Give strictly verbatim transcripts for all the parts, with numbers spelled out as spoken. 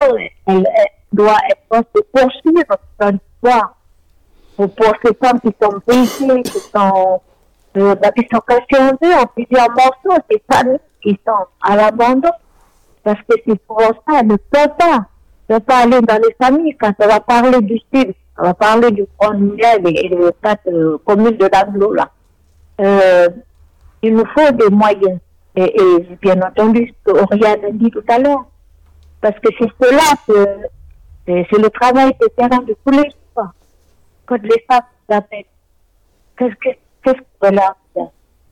elle, elle doit, elle doit se poursuivre son histoire pour, pour ces femmes qui sont brisées, qui sont, euh, qui sont cassées en deux, en plusieurs morceaux, ces familles qui sont à l'abandon. Parce que c'est pour ça, elle ne peut pas, ne peut pas aller dans les familles quand on va parler du Sud, on va parler du Grand Niel et des quatre euh, communes de l'Aglo, là. Euh, il nous faut des moyens. Et, et bien entendu, ce qu'Oriane a dit tout à l'heure. Parce que c'est cela que, c'est, c'est le travail de terrain de tous les jours. Quand les femmes s'appellent, qu'est-ce que, qu'est-ce que leur fait?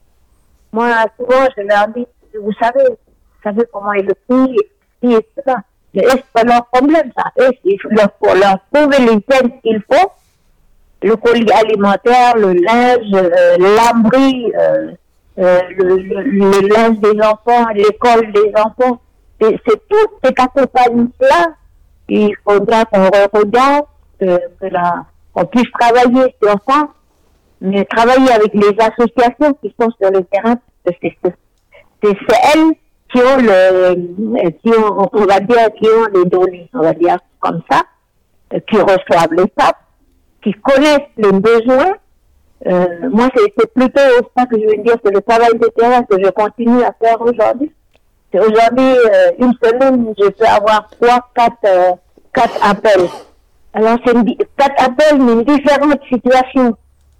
Moi, souvent, je leur dis, vous savez, vous savez comment est le pays, et et cela. Mais est-ce pas leur problème, ça? Et il faut leur, pour leur trouver les aides qu'il faut, le colis alimentaire, le linge, euh, l'abri, euh, euh, le, le, le linge des enfants, l'école des enfants. C'est, c'est tout cet accompagnement-là. Il faudra qu'on regarde, que, que la, qu'on puisse travailler sur ça, mais travailler avec les associations qui sont sur le terrain, c'est, c'est, c'est, c'est elles qui ont le, qui ont, on va dire, qui ont les données, on va dire comme ça, qui reçoivent les femmes, qui connaissent les besoins. Euh, moi, c'est, c'est plutôt ça que je veux dire, c'est le travail de terrain que je continue à faire aujourd'hui. C'est aujourd'hui, euh, une semaine, je peux avoir trois, quatre, euh, quatre appels. Alors, c'est une, quatre appels, mais une différente situation.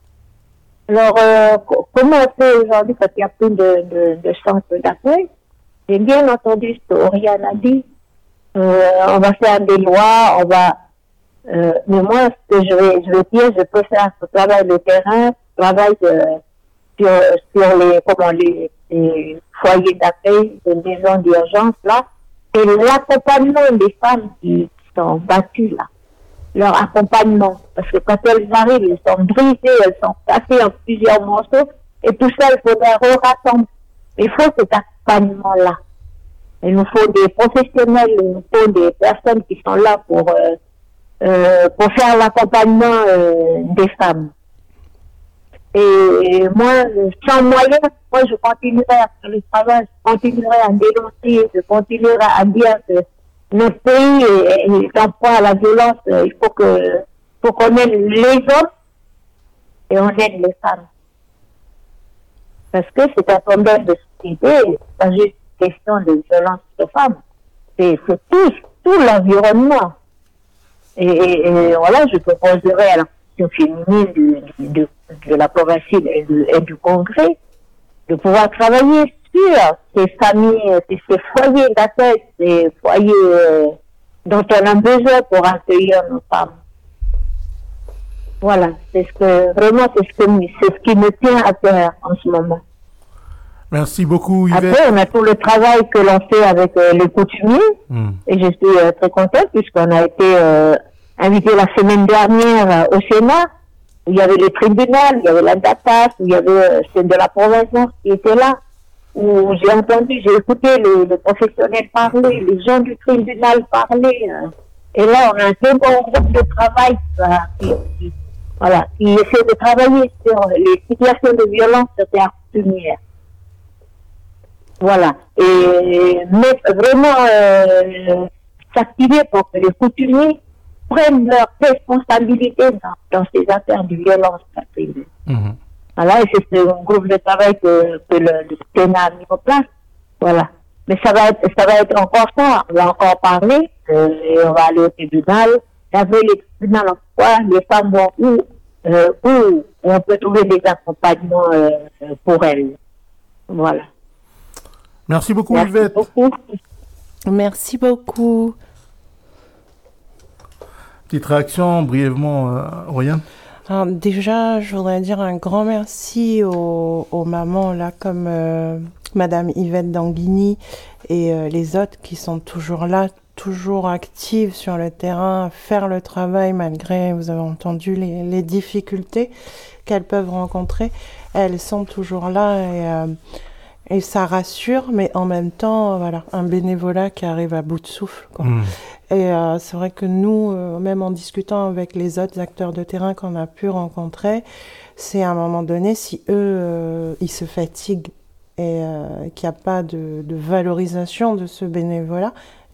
Alors, euh, comment on fait aujourd'hui quand il y a plus de, de, de centres d'accueil? J'ai bien entendu ce qu'Oriane a dit. Euh, on va faire des lois, on va... Euh, mais moi, ce que je vais, je vais dire, je peux faire ce travail de terrain, ce travail de, sur, sur les, comment, les, les foyers d'accueil, les maisons d'urgence, là, et l'accompagnement des femmes qui sont battues, là. Leur accompagnement. Parce que quand elles arrivent, elles sont brisées, elles sont cassées en plusieurs morceaux, et tout ça, il faudrait rassembler. Il faut cet accompagnement-là. Il nous faut des professionnels, il nous faut des personnes qui sont là pour, euh, euh, pour faire l'accompagnement euh, des femmes. Et moi, sans moyens, moi je continuerai à faire le travail, je continuerai à dénoncer, je continuerai à dire que notre pays est, est en proie à la violence. Il faut que, faut qu'on aide les hommes et on aide les femmes. Parce que c'est un problème de société, c'est pas juste une question de violence de femmes. C'est, c'est tout, tout l'environnement. Et, et, et voilà, je proposerai à la commission féminine de, de, de la province et, de, et du Congrès de pouvoir travailler sur ces familles, ces, ces foyers d'accueil, ces foyers euh, dont on a besoin pour accueillir nos femmes. Voilà, c'est ce que, vraiment, c'est ce, que, c'est ce qui me tient à cœur en ce moment. Merci beaucoup, Yvette. Après, on a tout le travail que l'on fait avec euh, les coutumiers, mm. et je suis euh, très contente puisqu'on a été euh, invité la semaine dernière euh, au Sénat, où il y avait les tribunaux, il y avait la D A T A S, où il y avait euh, celle de la province qui était là, où j'ai entendu, j'ai écouté les, les professionnels parler, les gens du tribunal parler, euh, et là, on a un très bon groupe de travail euh, qui, qui, voilà, qui essaie de travailler sur les situations de violence sur terre coutumière. Voilà. Et mettre vraiment euh, s'activer pour que les coutumiers prennent leurs responsabilités dans, dans ces affaires de violence. Mmh. Voilà, et c'est ce groupe de travail que, que le, le Sénat a mis en place. Voilà. Mais ça va être, ça va être encore ça. On va encore parler, euh, et on va aller au tribunal. Avec les tribunaux, en quoi les femmes vont où, euh, où on peut trouver des accompagnements euh, pour elles. Voilà. Merci beaucoup, Merci Yvette. Beaucoup. Merci beaucoup. Petite réaction brièvement, euh, Oriane. Alors, déjà, je voudrais dire un grand merci aux, aux mamans là, comme euh, Madame Yvette Danguigny et euh, les autres qui sont toujours là, toujours actives sur le terrain, faire le travail malgré, vous avez entendu, les, les difficultés qu'elles peuvent rencontrer. Elles sont toujours là et... Euh, Et ça rassure, mais en même temps, voilà, un bénévolat qui arrive à bout de souffle, quoi. Mmh. Et euh, c'est vrai que nous, euh, même en discutant avec les autres acteurs de terrain qu'on a pu rencontrer, c'est à un moment donné, si eux, euh, ils se fatiguent et euh, qu'il n'y a pas de, de valorisation de ce bénévolat,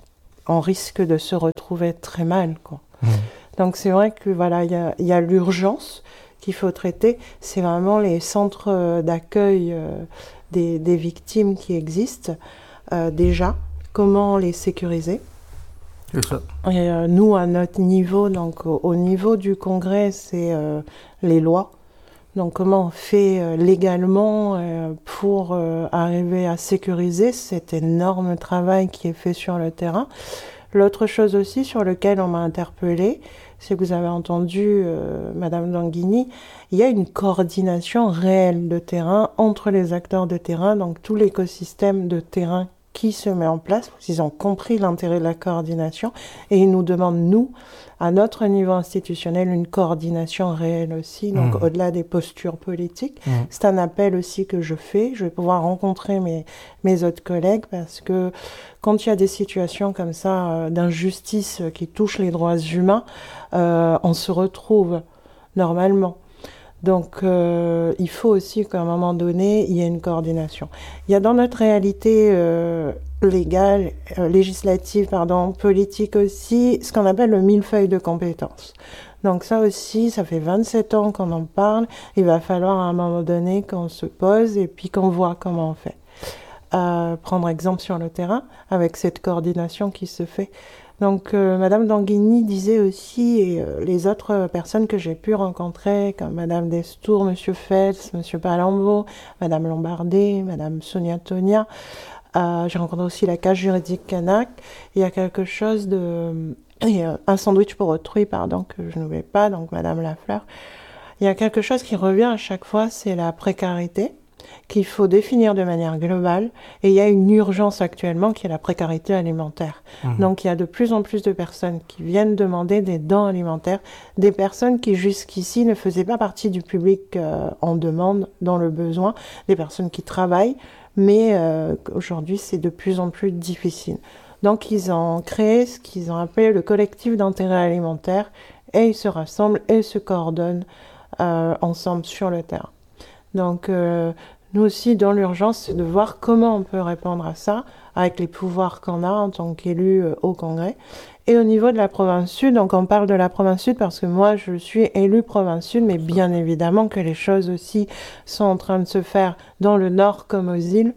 on risque de se retrouver très mal, quoi. Mmh. Donc c'est vrai que voilà, il y a, y a l'urgence qu'il faut traiter. C'est vraiment les centres d'accueil euh, des, des victimes qui existent euh, déjà. Comment les sécuriser? C'est ça. Et euh, nous, à notre niveau, donc au, au niveau du Congrès, c'est euh, les lois. Donc comment on fait euh, légalement euh, pour euh, arriver à sécuriser cet énorme travail qui est fait sur le terrain. L'autre chose aussi sur laquelle on m'a interpellée, c'est que vous avez entendu euh, Madame Danguigny, il y a une coordination réelle de terrain entre les acteurs de terrain, donc tout l'écosystème de terrain qui se met en place, parce qu'ils ont compris l'intérêt de la coordination, et ils nous demandent, nous, à notre niveau institutionnel, une coordination réelle aussi, donc mmh. au-delà des postures politiques. Mmh. C'est un appel aussi que je fais. Je vais pouvoir rencontrer mes, mes autres collègues, parce que quand il y a des situations comme ça, euh, d'injustice qui touchent les droits humains, euh, on se retrouve normalement. Donc, euh, il faut aussi qu'à un moment donné, il y ait une coordination. Il y a dans notre réalité euh, légale, euh, législative, pardon, politique aussi, ce qu'on appelle le millefeuille de compétences. Donc ça aussi, ça fait vingt-sept ans qu'on en parle. Il va falloir à un moment donné qu'on se pose et puis qu'on voit comment on fait. Euh, prendre exemple sur le terrain, avec cette coordination qui se fait. Donc, euh, Madame Danguigny disait aussi, et euh, les autres personnes que j'ai pu rencontrer, comme Madame Destour, Monsieur Fels, Monsieur Palambo, Madame Lombardé, Madame Sonia Tonia, euh, j'ai rencontré aussi la cage juridique Canac. Il y a quelque chose de... Et, euh, un sandwich pour autrui, pardon, que je n'oublie pas, donc Madame Lafleur. Il y a quelque chose qui revient à chaque fois, c'est la précarité, qu'il faut définir de manière globale, et il y a une urgence actuellement qui est la précarité alimentaire. Mmh. Donc il y a de plus en plus de personnes qui viennent demander des dents alimentaires, des personnes qui jusqu'ici ne faisaient pas partie du public euh, en demande, dans le besoin, des personnes qui travaillent, mais euh, aujourd'hui c'est de plus en plus difficile. Donc ils ont créé ce qu'ils ont appelé le collectif d'intérêt alimentaire, et ils se rassemblent et se coordonnent euh, ensemble sur le terrain. Donc, euh, nous aussi, dans l'urgence, c'est de voir comment on peut répondre à ça avec les pouvoirs qu'on a en tant qu'élus euh, au Congrès. Et au niveau de la province sud, donc on parle de la province sud parce que moi, je suis élue province sud, mais bien évidemment que les choses aussi sont en train de se faire dans le nord comme aux îles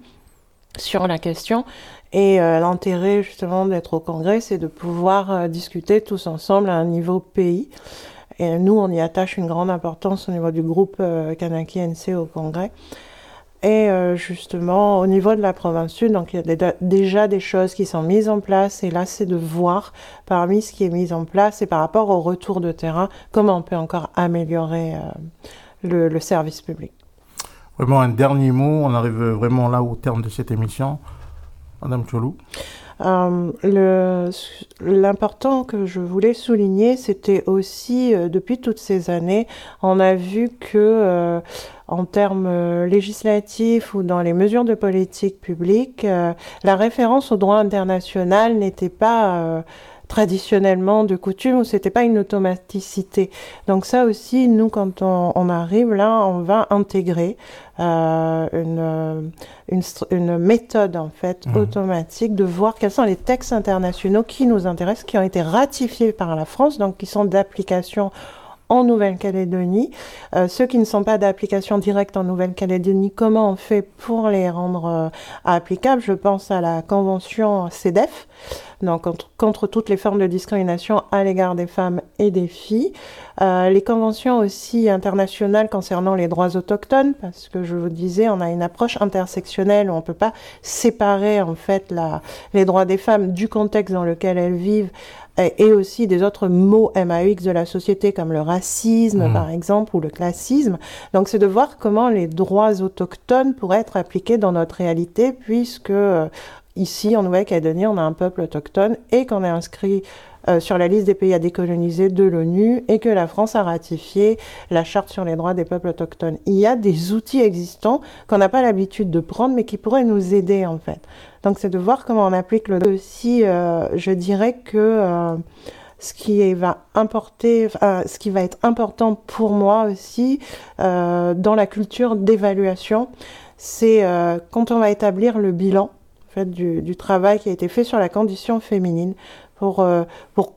sur la question. Et euh, l'intérêt, justement, d'être au Congrès, c'est de pouvoir euh, discuter tous ensemble à un niveau pays. Et nous, on y attache une grande importance au niveau du groupe euh, Kanaki N C au Congrès. Et euh, justement, au niveau de la province sud, donc il y a des, déjà des choses qui sont mises en place. Et là, c'est de voir parmi ce qui est mis en place et par rapport au retour de terrain, comment on peut encore améliorer euh, le, le service public. Vraiment un dernier mot, on arrive vraiment là au terme de cette émission. Madame Tcholou. Euh, le, l'important que je voulais souligner, c'était aussi, euh, depuis toutes ces années, on a vu que, euh, en termes euh, législatifs ou dans les mesures de politique publique, euh, la référence au droit international n'était pas euh, traditionnellement de coutume, ou c'était pas une automaticité. Donc ça aussi, nous, quand on, on arrive là, on va intégrer euh, une, une, une méthode en fait mmh. automatique de voir quels sont les textes internationaux qui nous intéressent, qui ont été ratifiés par la France, donc qui sont d'application en Nouvelle-Calédonie. Euh, ceux qui ne sont pas d'application directe en Nouvelle-Calédonie, comment on fait pour les rendre euh, applicables? Je pense à la convention C E D E F, donc contre, contre toutes les formes de discrimination à l'égard des femmes et des filles. Euh, les conventions aussi internationales concernant les droits autochtones, parce que je vous disais, on a une approche intersectionnelle où on ne peut pas séparer en fait la, les droits des femmes du contexte dans lequel elles vivent, et aussi des autres mots M A U X de la société comme le racisme, mmh. par exemple, ou le classisme. Donc, c'est de voir comment les droits autochtones pourraient être appliqués dans notre réalité, puisque euh, ici, en Nouvelle-Calédonie, on a un peuple autochtone et qu'on est inscrit euh, sur la liste des pays à décoloniser de l'ONU et que la France a ratifié la Charte sur les droits des peuples autochtones. Il y a des outils existants qu'on n'a pas l'habitude de prendre, mais qui pourraient nous aider, en fait. Donc, c'est de voir comment on applique le aussi. Euh, je dirais que euh, ce qui est, va importer, euh, ce qui va être important pour moi aussi euh, dans la culture d'évaluation, c'est euh, quand on va établir le bilan. En fait, du, du travail qui a été fait sur la condition féminine pour, euh, pour